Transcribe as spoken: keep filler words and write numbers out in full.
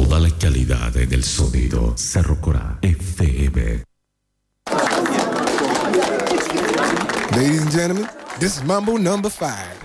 Toda la calidad del sonido. Cerro Corá F M. Ladies and gentlemen, this is Mambo number five.